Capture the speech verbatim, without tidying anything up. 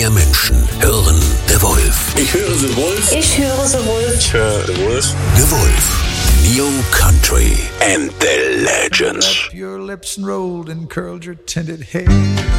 mehr Menschen hören The Wolf. Ich höre The Wolf. Ich höre The Wolf. Ich höre The Wolf. The Wolf. New Country and the Legends. Your lips and rolled and curled your tinted hair.